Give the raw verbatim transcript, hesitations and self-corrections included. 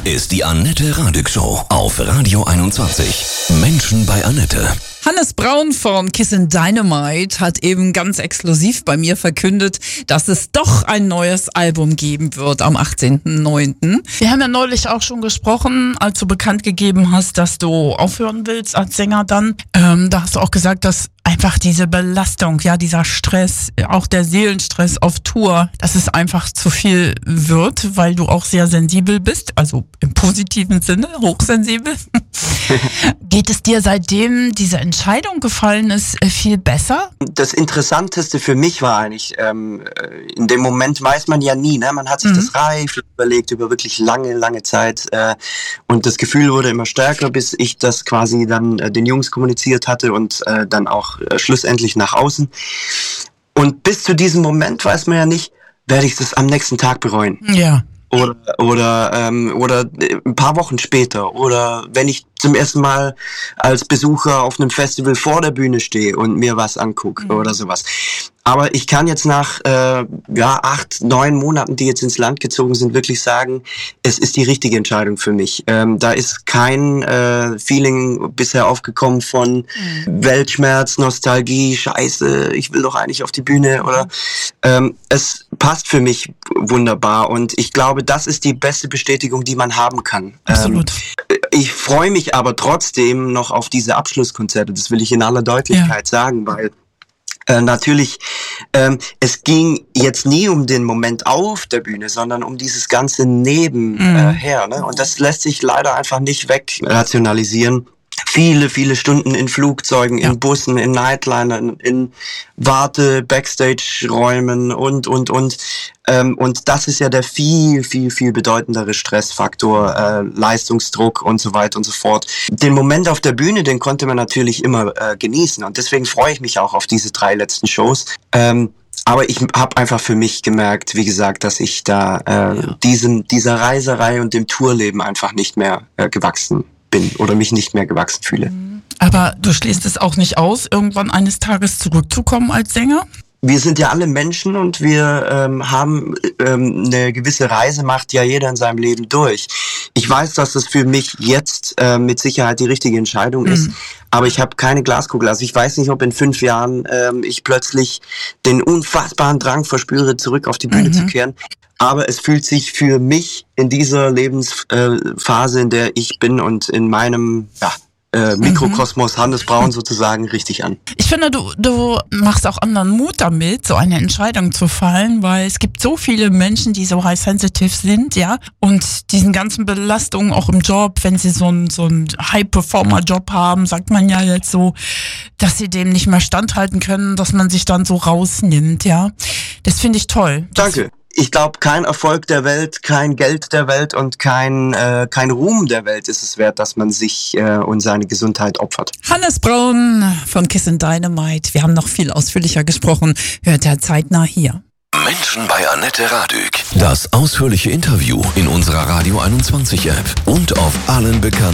ist die Annette Radig Show auf Radio einundzwanzig. Menschen bei Annette. Hannes Braun von Kissin' Dynamite hat eben ganz exklusiv bei mir verkündet, dass es doch ein neues Album geben wird am achtzehnten neunten Wir haben ja neulich auch schon gesprochen, als du bekannt gegeben hast, dass du aufhören willst als Sänger dann. Ähm, da hast du auch gesagt, dass einfach diese Belastung, ja, dieser Stress, auch der Seelenstress auf Tour, dass es einfach zu viel wird, weil du auch sehr sensibel bist, also im positiven Sinne, hochsensibel. Geht es dir, seitdem diese Entscheidung gefallen ist, viel besser? Das Interessanteste für mich war eigentlich, ähm, in dem Moment weiß man ja nie, ne? Man hat sich mhm. das reif überlegt über wirklich lange, lange Zeit äh, und das Gefühl wurde immer stärker, bis ich das quasi dann äh, den Jungs kommuniziert hatte und äh, dann auch äh, schlussendlich nach außen. Und bis zu diesem Moment weiß man ja nicht, werde ich das am nächsten Tag bereuen. Ja. Oder oder ähm, oder ein paar Wochen später oder wenn ich zum ersten Mal als Besucher auf einem Festival vor der Bühne stehe und mir was angucke mhm. oder sowas. Aber ich kann jetzt nach äh, ja acht, neun Monaten, die jetzt ins Land gezogen sind, wirklich sagen, es ist die richtige Entscheidung für mich. Ähm, da ist kein äh, Feeling bisher aufgekommen von mhm. Weltschmerz, Nostalgie, Scheiße, ich will doch eigentlich auf die Bühne mhm. oder ähm, es passt für mich wunderbar und ich glaube, das ist die beste Bestätigung, die man haben kann. Absolut. Ähm, ich freue mich aber trotzdem noch auf diese Abschlusskonzerte, das will ich in aller Deutlichkeit ja. sagen, weil Äh, natürlich, ähm, es ging jetzt nie um den Moment auf der Bühne, sondern um dieses ganze Nebenher. Mhm. Äh, ne? Und das lässt sich leider einfach nicht wegrationalisieren. Viele, viele Stunden in Flugzeugen, ja. in Bussen, in Nightlinern, in Warte-, Backstage-Räumen und, und, und. Ähm, und das ist ja der viel, viel, viel bedeutendere Stressfaktor, äh, Leistungsdruck und so weiter und so fort. Den Moment auf der Bühne, den konnte man natürlich immer äh, genießen. Und deswegen freue ich mich auch auf diese drei letzten Shows. Ähm, aber ich habe einfach für mich gemerkt, wie gesagt, dass ich da äh, ja. diesem, dieser Reiserei und dem Tourleben einfach nicht mehr äh, gewachsen bin oder mich nicht mehr gewachsen fühle. Aber du schließt es auch nicht aus, irgendwann eines Tages zurückzukommen als Sänger? Wir sind ja alle Menschen und wir ähm, haben ähm, eine gewisse Reise, macht ja jeder in seinem Leben durch. Ich weiß, dass das für mich jetzt äh, mit Sicherheit die richtige Entscheidung mhm. ist, aber ich habe keine Glaskugel. Also ich weiß nicht, ob in fünf Jahren ähm, ich plötzlich den unfassbaren Drang verspüre, zurück auf die Bühne mhm. zu kehren. Aber es fühlt sich für mich in dieser Lebensphase, in der ich bin und in meinem ja, äh, Mikrokosmos Hannes Braun sozusagen richtig an. Ich finde, du, du machst auch anderen Mut damit, so eine Entscheidung zu fallen, weil es gibt so viele Menschen, die so high sensitive sind, ja, und diesen ganzen Belastungen auch im Job, wenn sie so einen so einen High-Performer-Job haben, sagt man ja jetzt so, dass sie dem nicht mehr standhalten können, dass man sich dann so rausnimmt, ja. Das finde ich toll. Danke. Ich glaube, kein Erfolg der Welt, kein Geld der Welt und kein äh, kein Ruhm der Welt ist es wert, dass man sich äh, und seine Gesundheit opfert. Hannes Braun von Kissin' Dynamite. Wir haben noch viel ausführlicher gesprochen. Hört er zeitnah hier. Menschen bei Annette Radig. Das ausführliche Interview in unserer Radio einundzwanzig App und auf allen bekannten